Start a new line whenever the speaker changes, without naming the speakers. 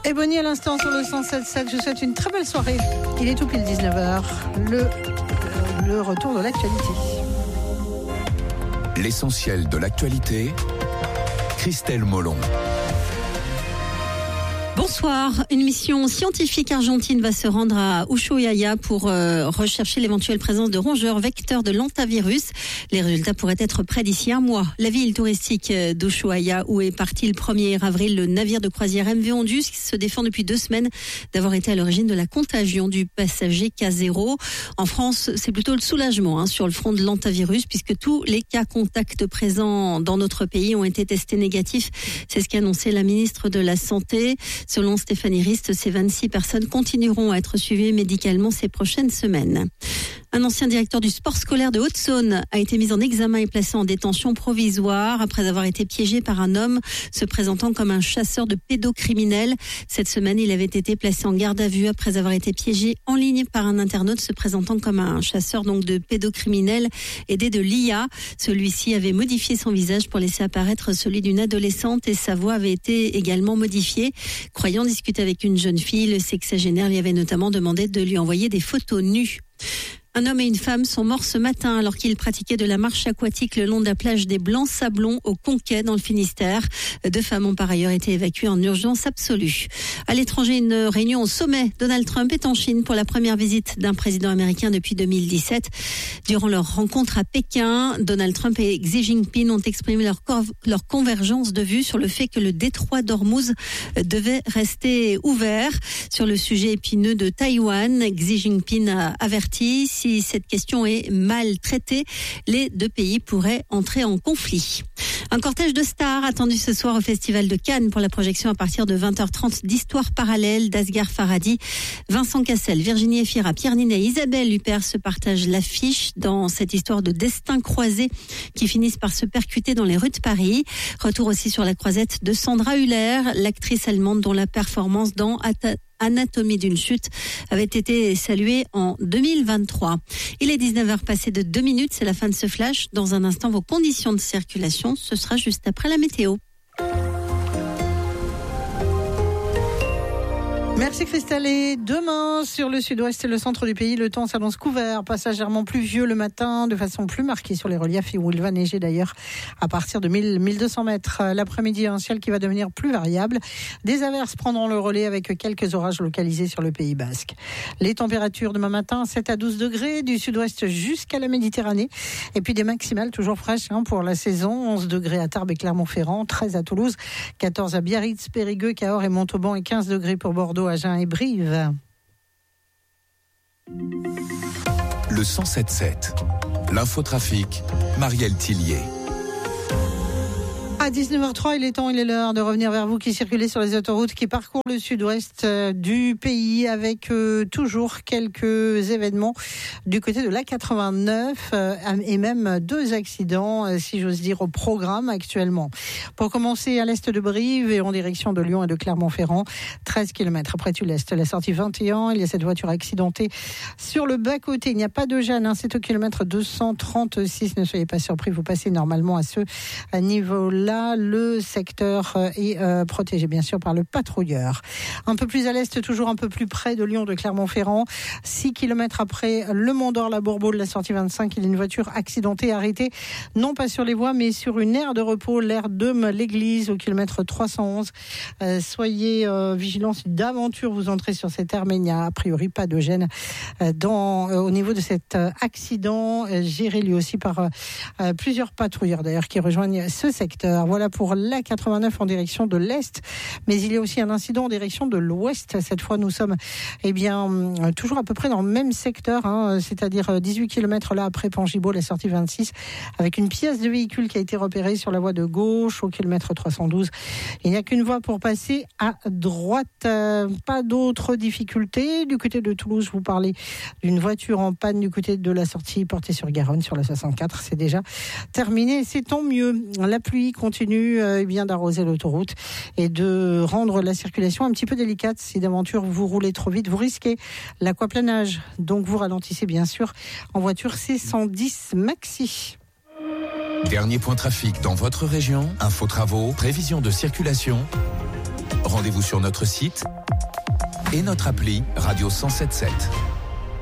Et Bonnie à l'instant sur le 107.7. Je vous souhaite une très belle soirée. Il est tout pile 19h. Le retour de l'actualité.
L'essentiel de l'actualité. Christelle Molon.
Bonsoir. Une mission scientifique argentine va se rendre à Ushuaia pour rechercher l'éventuelle présence de rongeurs vecteurs de l'hantavirus. Les résultats pourraient être prêts d'ici un mois. La ville touristique d'Ushuaia, où est parti le 1er avril le navire de croisière MV Ondus, qui se défend depuis 2 semaines d'avoir été à l'origine de la contagion du passager K0. En France, c'est plutôt le soulagement sur le front de l'hantavirus, puisque tous les cas contacts présents dans notre pays ont été testés négatifs. C'est ce qu'a annoncé la ministre de la Santé. Selon Stéphanie Rist, ces 26 personnes continueront à être suivies médicalement ces prochaines semaines. Un ancien directeur du sport scolaire de Haute-Saône a été mis en examen et placé en détention provisoire après avoir été piégé par un homme se présentant comme un chasseur de pédocriminels. Cette semaine, il avait été placé en garde à vue après avoir été piégé en ligne par un internaute se présentant comme un chasseur donc de pédocriminels aidé de l'IA. Celui-ci avait modifié son visage pour laisser apparaître celui d'une adolescente et sa voix avait été également modifiée. Croyant discuter avec une jeune fille, le sexagénaire lui avait notamment demandé de lui envoyer des photos nues. Un homme et une femme sont morts ce matin alors qu'ils pratiquaient de la marche aquatique le long de la plage des Blancs-Sablons au Conquet dans le Finistère. 2 femmes ont par ailleurs été évacuées en urgence absolue. À l'étranger, une réunion au sommet. Donald Trump est en Chine pour la première visite d'un président américain depuis 2017. Durant leur rencontre à Pékin, Donald Trump et Xi Jinping ont exprimé leur convergence de vue sur le fait que le détroit d'Ormuz devait rester ouvert. Sur le sujet épineux de Taïwan, Xi Jinping a averti si cette question est mal traitée, les 2 pays pourraient entrer en conflit. Un cortège de stars attendu ce soir au Festival de Cannes pour la projection à partir de 20h30 d'Histoire parallèle d'Asghar Farhadi. Vincent Cassel, Virginie Efira, Pierre Ninet et Isabelle Huppert se partagent l'affiche dans cette histoire de destins croisés qui finissent par se percuter dans les rues de Paris. Retour aussi sur la croisette de Sandra Hüller, l'actrice allemande dont la performance dans Anatomie d'une chute avait été saluée en 2023. Il est 19h passé de 2 minutes, c'est la fin de ce flash. Dans un instant, vos conditions de circulation, ce sera juste après la météo.
Merci Christelle. Et demain, sur le sud-ouest et le centre du pays, le temps s'annonce couvert, passagèrement pluvieux le matin, de façon plus marquée sur les reliefs et où il va neiger d'ailleurs à partir de 1200 mètres. L'après-midi, un ciel qui va devenir plus variable. Des averses prendront le relais avec quelques orages localisés sur le Pays Basque. Les températures demain matin, 7 à 12 degrés, du sud-ouest jusqu'à la Méditerranée. Et puis des maximales toujours fraîches pour la saison. 11 degrés à Tarbes et Clermont-Ferrand, 13 à Toulouse, 14 à Biarritz, Périgueux, Cahors et Montauban et 15 degrés pour Bordeaux, Agen et Brive.
Le 107.7. L'infotrafic, Marielle Tillier.
À 19h03, il est l'heure de revenir vers vous qui circulez sur les autoroutes qui parcourent le sud-ouest du pays avec toujours quelques événements du côté de l'A89 et même 2 accidents, si j'ose dire, au programme actuellement. Pour commencer, à l'est de Brive et en direction de Lyon et de Clermont-Ferrand, 13 km après Tullest, la sortie 21, il y a cette voiture accidentée sur le bas-côté. Il n'y a pas de gêne, c'est au kilomètre 236, ne soyez pas surpris, vous passez normalement à ce niveau-là. Le secteur est protégé bien sûr par le patrouilleur. Un peu plus à l'est, toujours un peu plus près de Lyon, de Clermont-Ferrand, 6 km après le Mont-d'Or, la Bourbeau de la sortie 25, il y a une voiture accidentée arrêtée, non pas sur les voies mais sur une aire de repos, l'aire de l'église au kilomètre 311. Soyez vigilants si d'aventure vous entrez sur cette aire, mais il n'y a a priori pas de gêne au niveau de cet accident, géré lui aussi par plusieurs patrouilleurs d'ailleurs qui rejoignent ce secteur. Voilà pour l'A89 en direction de l'Est, mais il y a aussi un incident en direction de l'Ouest. Cette fois, nous sommes toujours à peu près dans le même secteur, c'est-à-dire 18 km là après Pangibaud, la sortie 26, avec une pièce de véhicule qui a été repérée sur la voie de gauche au kilomètre 312. Il n'y a qu'une voie pour passer à droite. Pas d'autres difficultés. Du côté de Toulouse, vous parlez d'une voiture en panne du côté de la sortie Portée-sur-Garonne sur la 64. C'est déjà terminé. C'est tant mieux. La pluie continue d'arroser l'autoroute et de rendre la circulation un petit peu délicate. Si d'aventure vous roulez trop vite, vous risquez l'aquaplanage. Donc vous ralentissez bien sûr en voiture C110 Maxi.
Dernier point trafic dans votre région, info travaux, prévision de circulation. Rendez-vous sur notre site et notre appli Radio 107.7.